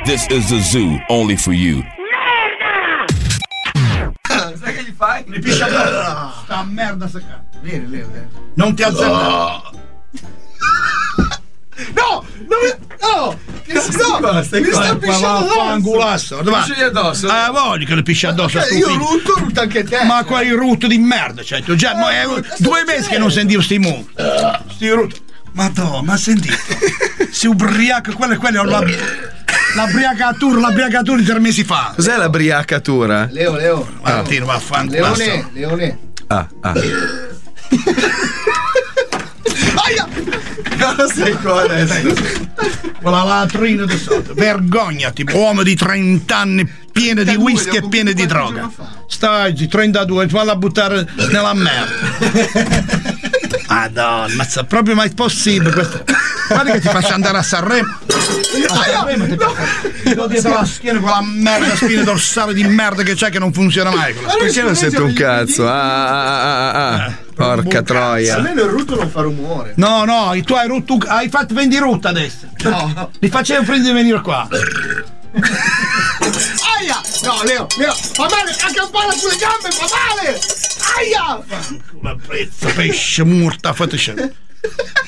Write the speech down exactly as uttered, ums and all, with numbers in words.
This is a zoo only for you. Sai che gli fai? Mi piscia addosso. Sta merda secca. Vieni, vieni, vieni. Non ti alzare. Oh. No! No! No! Che si no, stai mi sta pisciando addosso. Pisci addosso? Ah, voglio che le pisci addosso a sto Io figlio. rutto, rutto anche te. Ma quali rutto di merda, cioè, tu già, ma è due mesi che non sentivo sti mu. Sti rutto. Madonna, ma sentite. Si ubriaca, quello e quello la, la briacatura, la briacatura di tre mesi fa. Cos'è la briacatura? Leo, Leo. Martino, va a fanculo. Leone, Leone. Ah, ah. Aia! Cosa sei qua adesso? Quella latrina di sotto. Vergognati, uomo di trenta anni pieno di whisky e pieno di droga. Stai, trentadue, ti vado a buttare nella merda. Madonna, ma è proprio mai possibile questo? Guarda che ti faccio andare a Sanremo. A Sanremo ti ti do dietro la schiena quella merda, spina dorsale di merda che c'è che non funziona mai. Perché non sento un cazzo? Ah, ah, ah, ah, ah. Porca troia. Almeno il rutto non fa rumore. No, no, tu hai rotto, hai fatto vendi rutta adesso. No. Li facevo prendere venire qua. Aia! No, Leo, Leo, fa male, anche un po' sulle gambe, fa male! Aia! La prezza, pesce, morta, fate scemo.